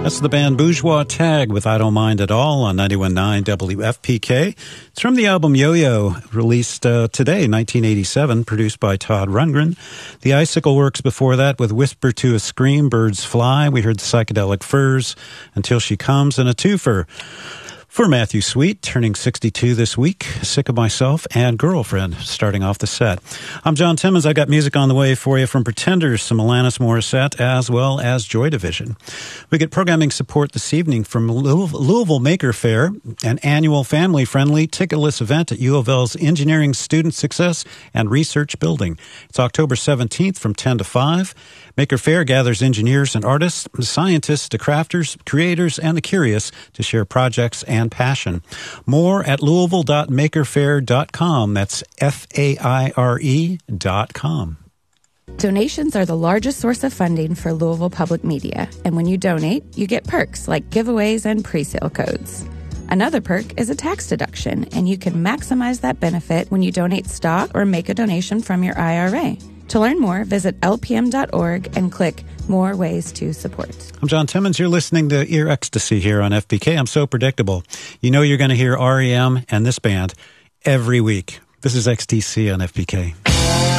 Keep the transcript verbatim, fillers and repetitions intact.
That's the band Bourgeois Tag with I Don't Mind at All on ninety-one point nine W F P K. It's from the album Yo-Yo, released uh, today, nineteen eighty-seven, produced by Todd Rundgren. The Icicle Works before that with Whisper to a Scream, Birds Fly. We heard the Psychedelic Furs, Until She Comes, and a twofer for Matthew Sweet, turning sixty-two this week, Sick of Myself, and Girlfriend, starting off the set. I'm John Timmons. I got music on the way for you from Pretenders, some Alanis Morissette, as well as Joy Division. We get programming support this evening from Louisville Maker Faire, an annual family-friendly, ticketless event at U of L's Engineering Student Success and Research Building. It's October seventeenth from ten to five. Maker Faire gathers engineers and artists, scientists to crafters, creators, and the curious to share projects and passion. More at louisville dot maker faire dot com. That's F A I R E dot com. Donations are the largest source of funding for Louisville Public Media, and when you donate, you get perks like giveaways and pre-sale codes. Another perk is a tax deduction, and you can maximize that benefit when you donate stock or make a donation from your I R A. To learn more, visit L P M dot org and click More Ways to Support. I'm John Timmons. You're listening to Ear Ecstasy here on F P K. I'm so predictable. You know you're going to hear R E M and this band every week. This is X T C on F P K.